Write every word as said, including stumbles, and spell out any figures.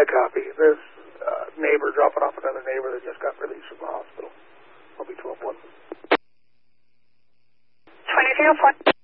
copy. There's a neighbor dropping off another neighbor that just got released from the hospital. I'll be twelve one. twenty zero four.